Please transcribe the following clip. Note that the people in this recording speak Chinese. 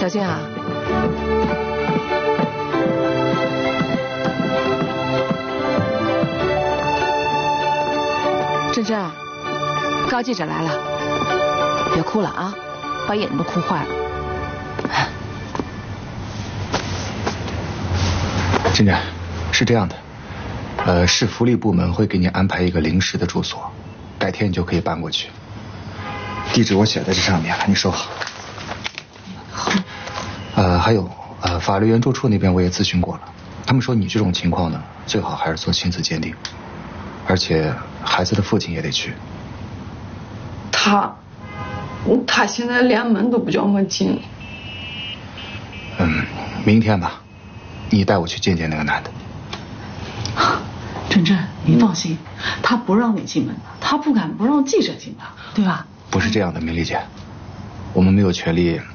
小静啊，珍珍，高记者来了，别哭了啊，把眼睛都哭坏了。 珍珍，是这样的，市福利部门会给你安排一个临时的住所，改天你就可以搬过去。地址我写在这上面了，你收好。 好。 还有，法律援助处那边我也咨询过了，他们说你这种情况呢，最好还是做亲子鉴定，而且孩子的父亲也得去。 他现在连门都不叫我进。 明天吧，你带我去见见那个男的。 珍珍，你放心，他不让你进门的，他不敢不让记者进的，对吧？ 不是这样的，明丽姐，我们没有权利